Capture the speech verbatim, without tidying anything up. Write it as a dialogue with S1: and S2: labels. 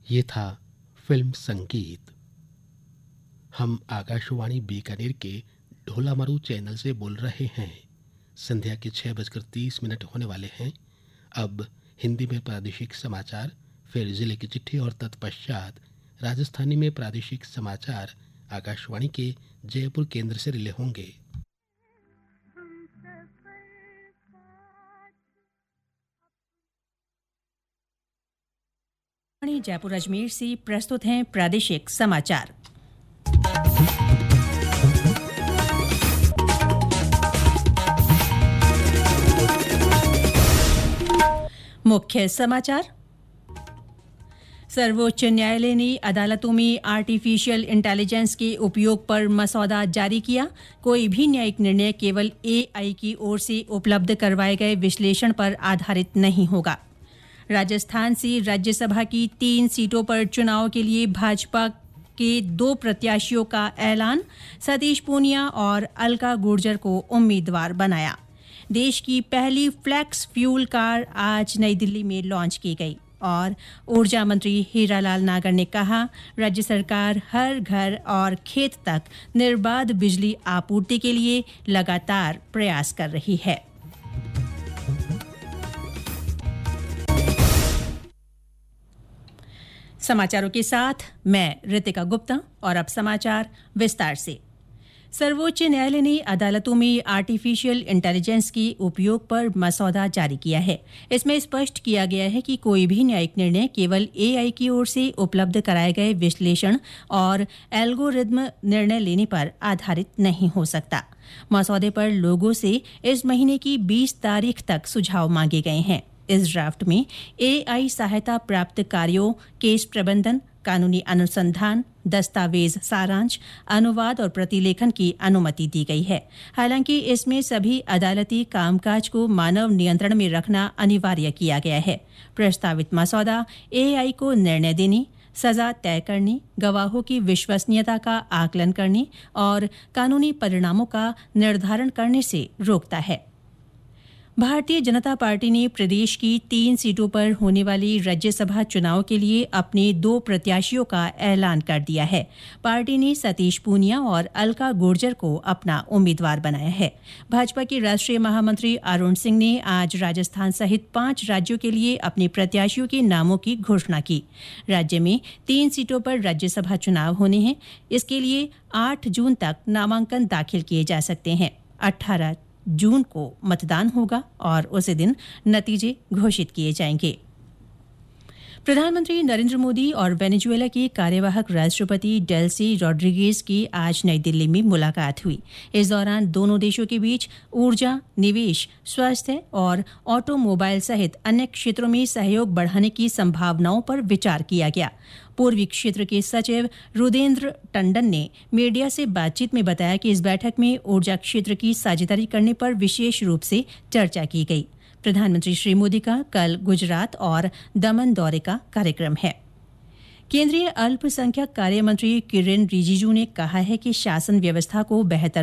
S1: ये था फिल्म संगीत। हम आकाशवाणी बीकानेर के ढोलामरू चैनल से बोल रहे हैं। संध्या के छः बजकर तीस मिनट होने वाले हैं। अब हिंदी में प्रादेशिक समाचार, फिर जिले की चिट्ठी और तत्पश्चात राजस्थानी में प्रादेशिक समाचार आकाशवाणी के जयपुर केंद्र से रिले होंगे।
S2: जयपुर अजमेर से प्रस्तुत हैं प्रादेशिक समाचार। मुख्य समाचार। सर्वोच्च न्यायालय ने अदालतों में आर्टिफिशियल इंटेलिजेंस के उपयोग पर मसौदा जारी किया। कोई भी न्यायिक निर्णय केवल एआई की ओर से उपलब्ध करवाए गए विश्लेषण पर आधारित नहीं होगा। राजस्थान से राज्यसभा की तीन सीटों पर चुनाव के लिए भाजपा के दो प्रत्याशियों का ऐलान। सतीश पूनिया और अलका गुर्जर को उम्मीदवार बनाया। देश की पहली फ्लैक्स फ्यूल कार आज नई दिल्ली में लॉन्च की गई। और ऊर्जा मंत्री हीरालाल नागर ने कहा, राज्य सरकार हर घर और खेत तक निर्बाध बिजली आपूर्ति के लिए लगातार प्रयास कर रही है। समाचारों के साथ मैं रितिका गुप्ता और अब समाचार विस्तार से। सर्वोच्च न्यायालय ने अदालतों में आर्टिफिशियल इंटेलिजेंस के उपयोग पर मसौदा जारी किया है। इसमें स्पष्ट किया गया है कि कोई भी न्यायिक निर्णय केवल एआई की ओर से उपलब्ध कराए गए विश्लेषण और एल्गोरिदम निर्णय लेने पर आधारित नहीं हो सकता। मसौदे पर लोगों से इस महीने की बीस तारीख तक सुझाव मांगे गए हैं। इस ड्राफ्ट में एआई सहायता प्राप्त कार्यों, केस प्रबंधन, कानूनी अनुसंधान, दस्तावेज सारांश, अनुवाद और प्रतिलेखन की अनुमति दी गई है। हालांकि इसमें सभी अदालती कामकाज को मानव नियंत्रण में रखना अनिवार्य किया गया है। प्रस्तावित मसौदा एआई को निर्णय देने, सजा तय करने, गवाहों की विश्वसनीयता का आकलन करने और कानूनी परिणामों का निर्धारण करने से रोकता है। भारतीय जनता पार्टी ने प्रदेश की तीन सीटों पर होने वाली राज्यसभा चुनाव के लिए अपने दो प्रत्याशियों का ऐलान कर दिया है। पार्टी ने सतीश पूनिया और अलका गुर्जर को अपना उम्मीदवार बनाया है। भाजपा के राष्ट्रीय महामंत्री अरुण सिंह ने आज राजस्थान सहित पांच राज्यों के लिए अपने प्रत्याशियों के नामों की घोषणा की। राज्य में तीन सीटों पर राज्यसभा चुनाव होने हैं। इसके लिए आठ जून तक नामांकन दाखिल किए जा सकते हैं। अठारह जून को मतदान होगा और उसी दिन नतीजे घोषित किए जाएंगे। प्रधानमंत्री नरेंद्र मोदी और वेनेजुएला के कार्यवाहक राष्ट्रपति डेल्सी रॉड्रिगेज की आज नई दिल्ली में मुलाकात हुई। इस दौरान दोनों देशों के बीच ऊर्जा, निवेश, स्वास्थ्य और ऑटोमोबाइल सहित अन्य क्षेत्रों में सहयोग बढ़ाने की संभावनाओं पर विचार किया गया। पूर्वी क्षेत्र के सचिव रुदेंद्र टंडन ने मीडिया से बातचीत में बताया कि इस बैठक में ऊर्जा क्षेत्र की साझेदारी करने पर विशेष रूप से चर्चा की गई। प्रधानमंत्री श्री मोदी का कल गुजरात और दमन दौरे का कार्यक्रम है। केंद्रीय अल्पसंख्यक कार्य मंत्री किरेन रिजिजू ने कहा है कि शासन व्यवस्था को बेहतर